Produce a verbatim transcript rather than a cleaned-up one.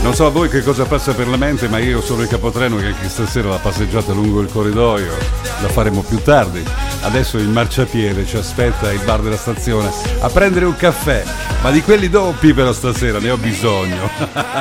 Non so a voi che cosa passa per la mente, ma io sono il capotreno che anche stasera la passeggiata lungo il corridoio la faremo più tardi. Adesso il marciapiede ci aspetta al bar della stazione a prendere un caffè, ma di quelli doppi però stasera ne ho bisogno.